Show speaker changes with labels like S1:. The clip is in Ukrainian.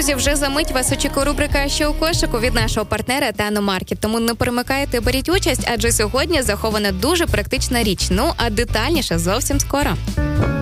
S1: Друзі, вже за мить вас очікує рубрика «Що у кошику» від нашого партнера Техномаркет. Тому не перемикайте, беріть участь, адже сьогодні захована дуже практична річ. Ну, а детальніше зовсім скоро.